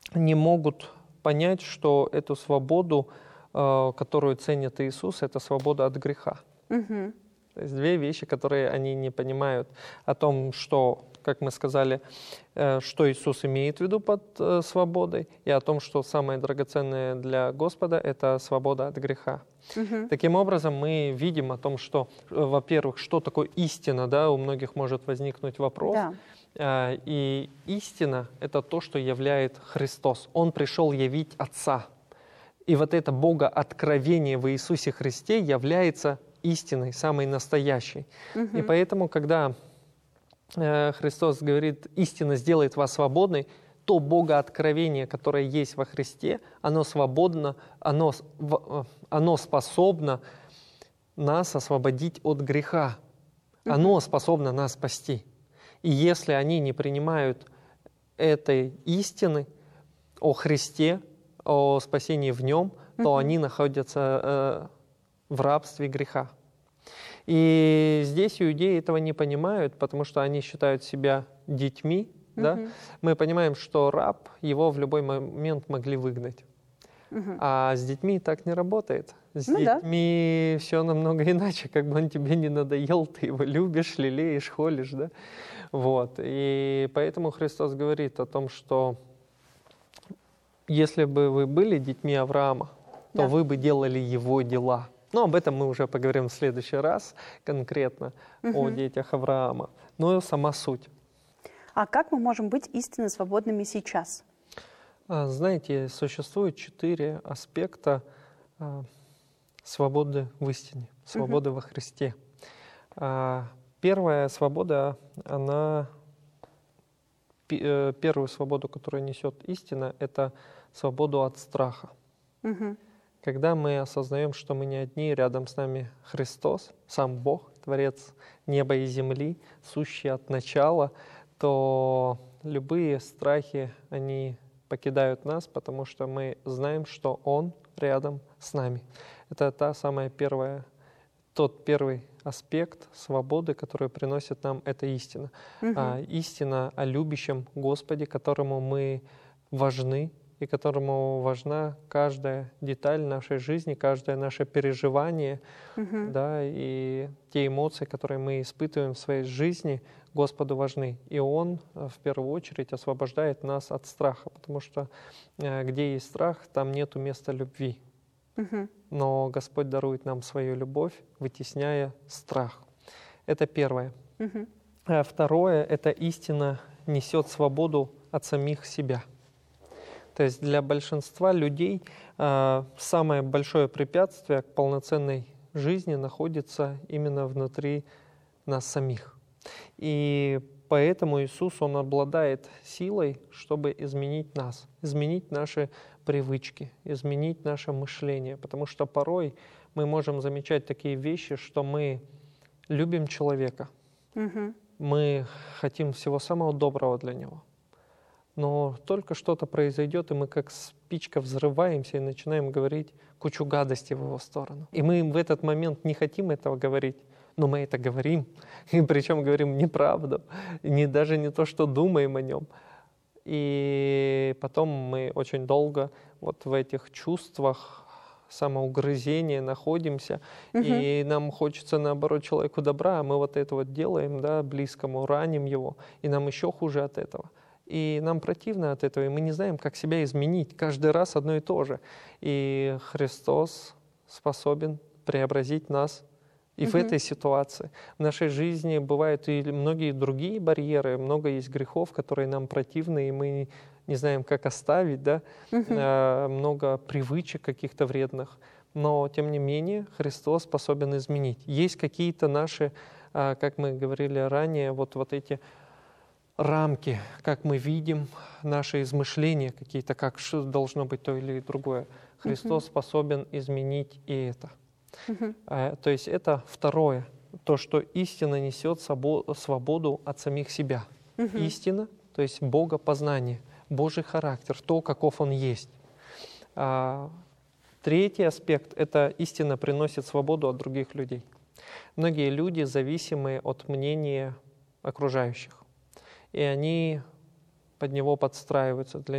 не могут понять, что эту свободу, которую ценит Иисус, это свобода от греха. Мгм. То есть две вещи, которые они не понимают о том, что, как мы сказали, что Иисус имеет в виду под свободой, и о том, что самое драгоценное для Господа — это свобода от греха. Мгм. Таким образом, мы видим о том, что, во-первых, что такое истина, да, у многих может возникнуть вопрос. Да. И истина — это то, что являет Христос. Он пришел явить Отца. И вот это Богооткровение в Иисусе Христе является истиной, самой настоящей. И поэтому, когда Христос говорит, истина сделает вас свободной, то Богооткровение, которое есть во Христе, оно свободно, оно способно нас освободить от греха. Оно способно нас спасти. И если они не принимают этой истины о Христе, о спасении в Нем, то они находятся в рабстве греха. И здесь иудеи этого не понимают, потому что они считают себя детьми. Да? Мы понимаем, что раб, его в любой момент могли выгнать. А с детьми так не работает. С детьми все намного иначе. Как бы он тебе не надоел, ты его любишь, лелеешь, холишь. Да? Вот. И поэтому Христос говорит о том, что если бы вы были детьми Авраама, то вы бы делали его дела. Но об этом мы уже поговорим в следующий раз конкретно, о детях Авраама. Но сама суть. А как мы можем быть истинно свободными сейчас? Знаете, существует 4 аспекта свободы в истине, свободы во Христе. Первая свобода, первую свободу, которую несет истина, это свободу от страха. Когда мы осознаем, что мы не одни, рядом с нами Христос, сам Бог, Творец неба и земли, сущий от начала, то любые страхи, они покидают нас, потому что мы знаем, что Он рядом с нами. Это тот первый аспект свободы, который приносит нам эта истина. Истина о любящем Господе, которому мы важны, и которому важна каждая деталь нашей жизни, каждое наше переживание, да, и те эмоции, которые мы испытываем в своей жизни, Господу важны. И Он в первую очередь освобождает нас от страха, потому что где есть страх, там нету места любви. Но Господь дарует нам свою любовь, вытесняя страх. Это первое. Второе — это истина несет свободу от самих себя. То есть для большинства людей самое большое препятствие к полноценной жизни находится именно внутри нас самих. И поэтому Иисус, Он обладает силой, чтобы изменить нас, изменить наши привычки, изменить наше мышление. Потому что порой мы можем замечать такие вещи, что мы любим человека, мы хотим всего самого доброго для него. Но только что-то произойдет, и мы как спичка взрываемся и начинаем говорить кучу гадостей в его сторону. И мы в этот момент не хотим этого говорить, но мы это говорим. И причем говорим неправду, даже не то, что думаем о нем. И потом мы очень долго вот в этих чувствах самоугрызения находимся, и нам хочется, наоборот, человеку добра, а мы вот это вот делаем, да, близкому, раним его, и нам еще хуже от этого. И нам противно от этого, и мы не знаем, как себя изменить. Каждый раз одно и то же. И Христос способен преобразить нас и в этой ситуации. В нашей жизни бывают и многие другие барьеры, много есть грехов, которые нам противны, и мы не знаем, как оставить, да? Много привычек каких-то вредных. Но, тем не менее, Христос способен изменить. Есть какие-то наши, как мы говорили ранее, вот эти рамки, как мы видим, наши измышления какие-то, как что должно быть то или другое. Христос способен изменить и это. То есть это второе, то, что истина несет свободу от самих себя. Истина, то есть богопознание, Божий характер, то, каков Он есть. Третий аспект — это истина приносит свободу от других людей. Многие люди зависимы от мнения окружающих, и они под него подстраиваются. Для